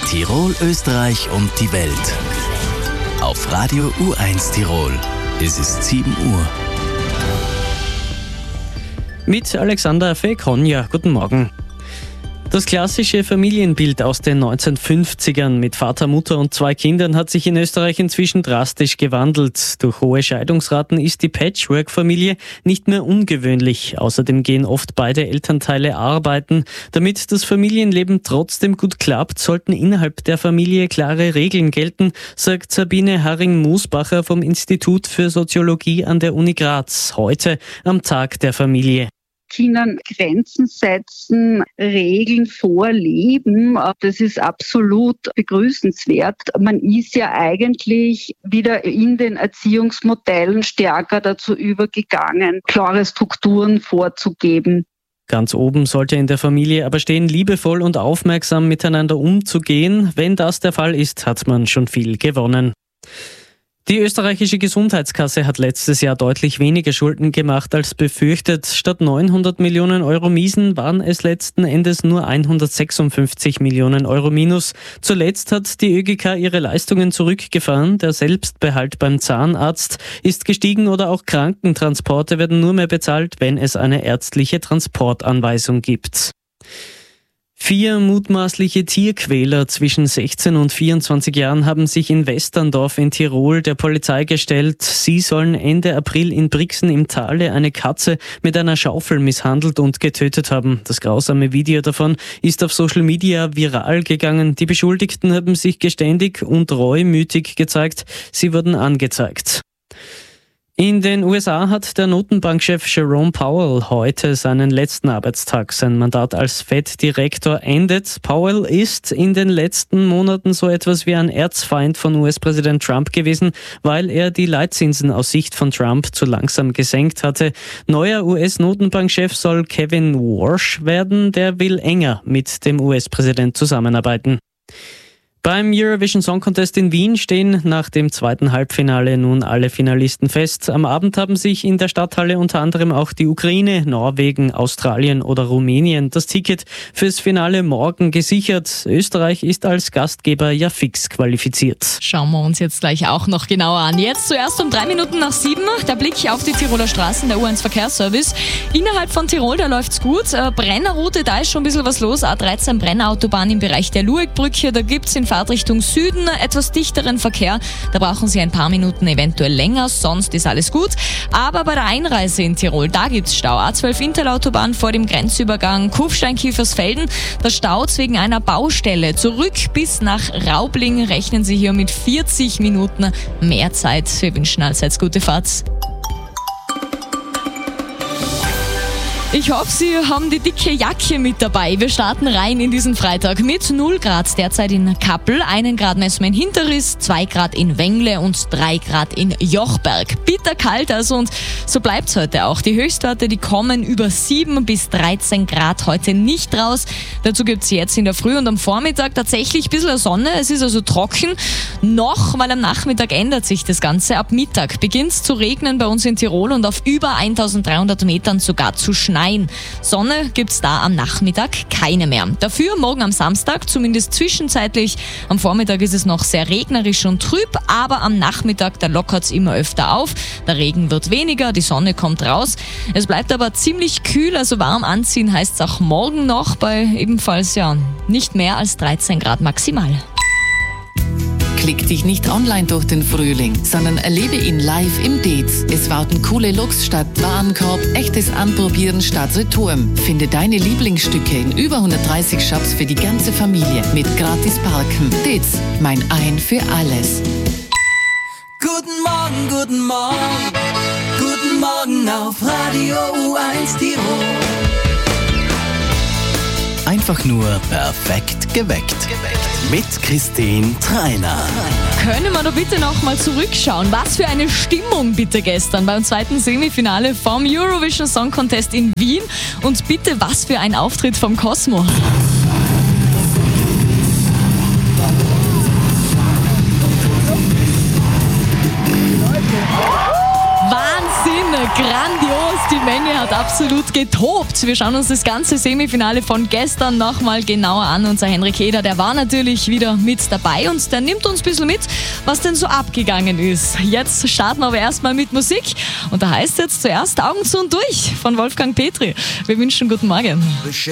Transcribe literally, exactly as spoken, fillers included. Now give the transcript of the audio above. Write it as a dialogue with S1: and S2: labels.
S1: Tirol, Österreich und die Welt. Auf Radio U eins Tirol. Es ist sieben Uhr.
S2: Mit Alexander Fekonja. Guten Morgen. Das klassische Familienbild aus den neunzehnhundertfünfzigern mit Vater, Mutter und zwei Kindern hat sich in Österreich inzwischen drastisch gewandelt. Durch hohe Scheidungsraten ist die Patchwork-Familie nicht mehr ungewöhnlich. Außerdem gehen oft beide Elternteile arbeiten. Damit das Familienleben trotzdem gut klappt, sollten innerhalb der Familie klare Regeln gelten, sagt Sabine Haring-Musbacher vom Institut für Soziologie an der Uni Graz. Heute am Tag der Familie.
S3: Kindern Grenzen setzen, Regeln vorleben, das ist absolut begrüßenswert. Man ist ja eigentlich wieder in den Erziehungsmodellen stärker dazu übergegangen, klare Strukturen vorzugeben.
S2: Ganz oben sollte in der Familie aber stehen, liebevoll und aufmerksam miteinander umzugehen. Wenn das der Fall ist, hat man schon viel gewonnen. Die österreichische Gesundheitskasse hat letztes Jahr deutlich weniger Schulden gemacht als befürchtet. Statt neunhundert Millionen Euro Miesen waren es letzten Endes nur hundertsechsundfünfzig Millionen Euro Minus. Zuletzt hat die ÖGK ihre Leistungen zurückgefahren. Der Selbstbehalt beim Zahnarzt ist gestiegen oder auch Krankentransporte werden nur mehr bezahlt, wenn es eine ärztliche Transportanweisung gibt. Vier mutmaßliche Tierquäler zwischen sechzehn und vierundzwanzig Jahren haben sich in Westerndorf in Tirol der Polizei gestellt. Sie sollen Ende April in Brixen im Tale eine Katze mit einer Schaufel misshandelt und getötet haben. Das grausame Video davon ist auf Social Media viral gegangen. Die Beschuldigten haben sich geständig und reumütig gezeigt. Sie wurden angezeigt. In den U S A hat der Notenbankchef Jerome Powell heute seinen letzten Arbeitstag. Sein Mandat als Fed-Direktor endet. Powell ist in den letzten Monaten so etwas wie ein Erzfeind von U S-Präsident Trump gewesen, weil er die Leitzinsen aus Sicht von Trump zu langsam gesenkt hatte. Neuer U S-Notenbankchef soll Kevin Warsh werden. Der will enger mit dem U S-Präsident zusammenarbeiten. Beim Eurovision Song Contest in Wien stehen nach dem zweiten Halbfinale nun alle Finalisten fest. Am Abend haben sich in der Stadthalle unter anderem auch die Ukraine, Norwegen, Australien oder Rumänien das Ticket fürs Finale morgen gesichert. Österreich ist als Gastgeber ja fix qualifiziert.
S4: Schauen wir uns jetzt gleich auch noch genauer an. Jetzt zuerst um drei Minuten nach sieben der Blick auf die Tiroler Straßen, der U eins Verkehrsservice. Innerhalb von Tirol, da läuft's gut. Brennerroute, da ist schon ein bisschen was los. A dreizehn Brennerautobahn im Bereich der Luegbrücke, da gibt's in Fahrtrichtung Süden etwas dichteren Verkehr. Da brauchen Sie ein paar Minuten eventuell länger, sonst ist alles gut. Aber bei der Einreise in Tirol, da gibt's Stau. A zwölf Intelautobahn vor dem Grenzübergang Kufstein-Kiefersfelden. Der Stau wegen einer Baustelle. Zurück bis nach Raubling rechnen Sie hier mit vierzig Minuten mehr Zeit. Wir wünschen allseits gute Fahrt. Ich hoffe, Sie haben die dicke Jacke mit dabei. Wir starten rein in diesen Freitag mit null Grad derzeit in Kappel, einen Grad messen wir in Hinterriss, zwei Grad in Wengle und drei Grad in Jochberg. Bitterkalt also und so bleibt's heute auch. Die Höchstwerte, die kommen über sieben bis dreizehn Grad heute nicht raus. Dazu gibt's jetzt in der Früh und am Vormittag tatsächlich ein bisschen Sonne. Es ist also trocken. Noch, weil am Nachmittag ändert sich das Ganze. Ab Mittag beginnt's zu regnen bei uns in Tirol und auf über eintausenddreihundert Metern sogar zu schneien. Sonne gibt's da am Nachmittag keine mehr. Dafür morgen am Samstag, zumindest zwischenzeitlich. Am Vormittag ist es noch sehr regnerisch und trüb, aber am Nachmittag, da lockert's immer öfter auf. Der Regen wird weniger, die Sonne kommt raus. Es bleibt aber ziemlich kühl, also warm anziehen heißt's auch morgen noch bei ebenfalls ja nicht mehr als dreizehn Grad maximal.
S5: Klick dich nicht online durch den Frühling, sondern erlebe ihn live im Dez. Es warten coole Looks statt Warenkorb, echtes Anprobieren statt Retouren. Finde deine Lieblingsstücke in über hundertdreißig Shops für die ganze Familie mit gratis Parken. Dez, mein Ein für alles.
S6: Guten Morgen, guten Morgen, guten Morgen auf Radio U eins Tirol.
S1: Einfach nur perfekt geweckt. Mit Christine Treiner.
S4: Können wir doch bitte noch mal zurückschauen. Was für eine Stimmung bitte gestern beim zweiten Semifinale vom Eurovision Song Contest in Wien. Und bitte, was für ein Auftritt vom Cosmo. Wahnsinn, grandios. die Menge hat absolut getobt. Wir schauen uns das ganze Semifinale von gestern nochmal genauer an. Unser Henrik Heder, der war natürlich wieder mit dabei und der nimmt uns ein bisschen mit, was denn so abgegangen ist. Jetzt starten wir aber erstmal mit Musik und da heißt jetzt zuerst Augen zu und durch von Wolfgang Petri. Wir wünschen guten Morgen.